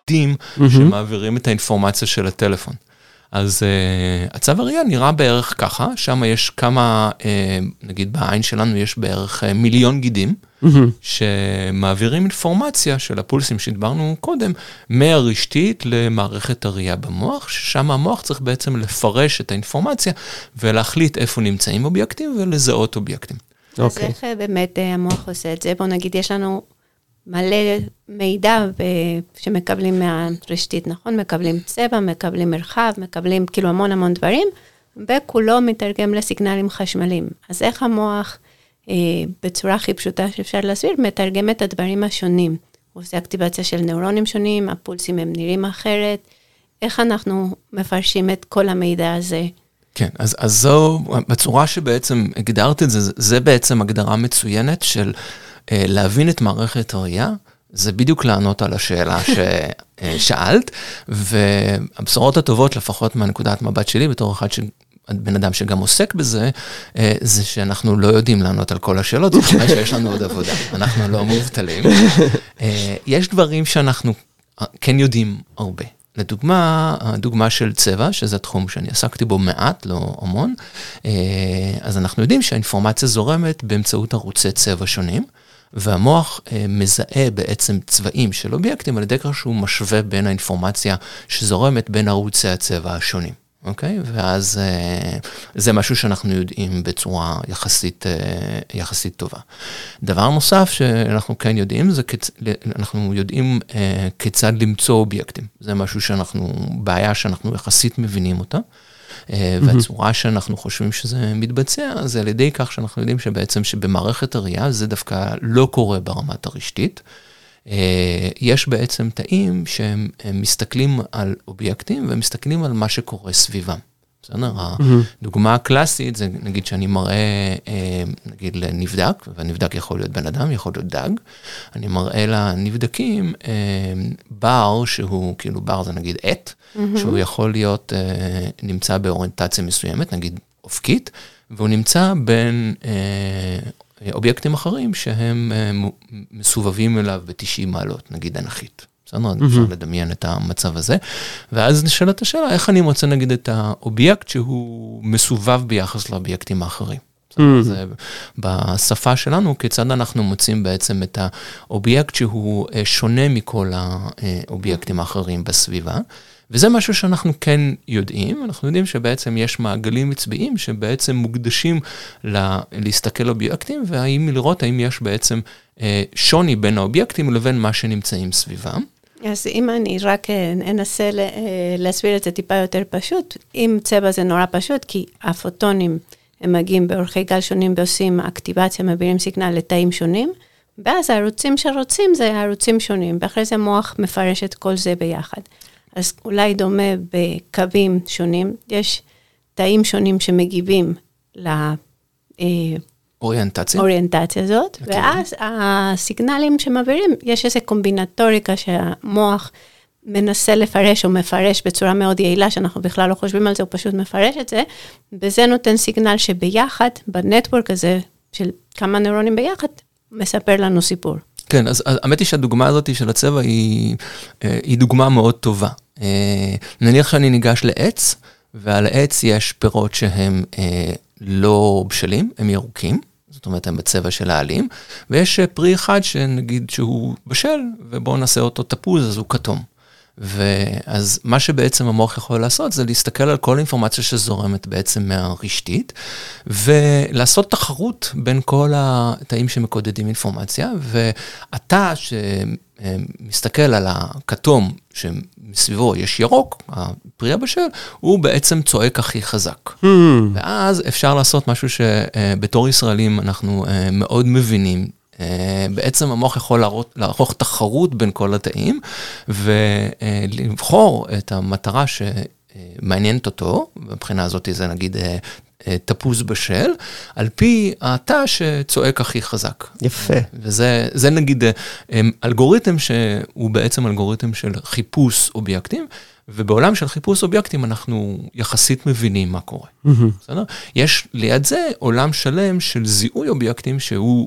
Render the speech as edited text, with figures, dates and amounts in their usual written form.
דים שמעבירים את האינפורמציה של הטלפון. אז הצו הראייה נראה בערך ככה, שם יש כמה, נגיד בעין שלנו יש בערך 1,000,000 גידים, שמעבירים אינפורמציה של הפולסים שדברנו קודם, מהרשתית למערכת הראייה במוח, ששם המוח צריך בעצם לפרש את האינפורמציה, ולהחליט איפה נמצאים אובייקטים, ולזהות אובייקטים. אז איך באמת המוח עושה את זה? בוא נגיד, יש לנו מלא מידע שמקבלים מהרשתית, נכון? מקבלים צבע, מקבלים מרחב, מקבלים כאילו המון דברים, וכולו מתרגם לסיגנלים חשמליים. אז איך המוח, בצורה הכי פשוטה שאפשר להסביר, מתרגם את הדברים השונים. הוא עושה אקטיבציה של נוירונים שונים, הפולסים הם נראים אחרת. איך אנחנו מפרשים את כל המידע הזה? כן, אז זו, בצורה שבעצם הגדרת את זה, זה בעצם הגדרה מצוינת של להבין את מערכת הראייה, זה בדיוק לענות על השאלה ששאלת, והבשורות הטובות, לפחות מהנקודת מבט שלי, בתור אחד בן אדם שגם עוסק בזה, זה שאנחנו לא יודעים לענות על כל השאלות, זאת אומרת שיש לנו עוד עבודה, אנחנו לא מובטלים. יש דברים שאנחנו כן יודעים הרבה. לדוגמה, הדוגמה של צבע, שזה תחום שאני עסקתי בו מעט, לא המון, אז אנחנו יודעים שהאינפורמציה זורמת באמצעות ערוצי צבע שונים, והמוח מזהה בעצם צבעים של אובייקטים, על ידי כך שהוא משווה בין האינפורמציה שזורמת בין ערוצי הצבע השונים. אוקיי? ואז זה משהו שאנחנו יודעים בצורה יחסית טובה. דבר נוסף שאנחנו כן יודעים, אנחנו יודעים כיצד למצוא אובייקטים. זה משהו בעיה שאנחנו יחסית מבינים אותה, והצורה שאנחנו חושבים שזה מתבצע, זה על ידי כך שאנחנו יודעים שבעצם שבמערכת הראייה זה דווקא לא קורה ברמת הרשתית, יש בעצם תאים שהם מסתכלים על אובייקטים, ומסתכלים על מה שקורה סביבם. בסדר? הדוגמה הקלאסית זה נגיד שאני מראה, נגיד לנבדק, והנבדק יכול להיות בן אדם, יכול להיות דג, אני מראה לנבדקים בר שהוא, כאילו בר זה נגיד עט, שהוא יכול להיות, נמצא באוריינטציה מסוימת, נגיד אופקית, והוא נמצא בין אובייקטים אחרים שהם מסובבים אליו ב-90 מעלות, נגיד אנכית. בסדר? אפשר לדמיין את המצב הזה. ואז נשאלת השאלה, איך אני מוצא נגיד את האובייקט שהוא מסובב ביחס לאובייקטים האחרים? זה בשפה שלנו, כיצד אנחנו מוצאים בעצם את האובייקט שהוא שונה מכל האובייקטים האחרים בסביבה. וזה משהו שאנחנו כן יודעים, אנחנו יודעים שבעצם יש מעגלים מצביעים שבעצם מוקדשים להסתכל אובייקטים, לראות האם יש בעצם שוני בין האובייקטים לבין מה שנמצאים סביבם. אז אם אני רק אנסה להסביר את זה טיפה יותר פשוט, אם צבע זה נורא פשוט, כי הפוטונים הם מגיעים באורכי גל שונים ועושים אקטיבציה, מעבירים סיגנל לתאים שונים, ואז הערוצים שרוצים זה הערוצים שונים, ואחרי זה מוח מפרש את כל זה ביחד. אז אולי דומה בקווים שונים, יש תאים שונים שמגיבים לאוריינטציה הזאת, ואז הסיגנלים שמעבירים, יש איזו קומבינטוריקה שהמוח מנסה לפרש או מפרש בצורה מאוד יעילה, שאנחנו בכלל לא חושבים על זה, הוא פשוט מפרש את זה, וזה נותן סיגנל שביחד, בנטוורק הזה של כמה נוירונים ביחד, מספר לנו סיפור. כן, אז האמת היא שהדוגמה הזאת של הצבע היא דוגמה מאוד טובה. נניח שאני ניגש לעץ, ועל העץ יש פירות שהם לא בשלים, הם ירוקים, זאת אומרת הם בצבע של העלים, ויש פרי אחד שנגיד שהוא בשל, ובואו נעשה אותו תפוז, אז הוא כתום. ואז מה שבעצם המוח יכול לעשות, זה להסתכל על כל אינפורמציה שזורמת בעצם מהרשתית, ולעשות תחרות בין כל התאים שמקודדים אינפורמציה, ואתה שמסתכל על הכתום שמסביבו יש ירוק, הפרי הבשל, הוא בעצם צועק הכי חזק. ואז אפשר לעשות משהו שבתור ישראלים אנחנו מאוד מבינים, בעצם המוח יכול לערוך תחרות בין כל התאים, ולבחור את המטרה שמעניינת אותו, מבחינה הזאת זה נגיד תפוז בשל, על פי התא שצועק הכי חזק. יפה. וזה נגיד אלגוריתם שהוא בעצם אלגוריתם של חיפוש אובייקטים, ובעולם של חיפוש אובייקטים אנחנו יחסית מבינים מה קורה. בסדר? יש ליד זה עולם שלם של זיהוי אובייקטים שהוא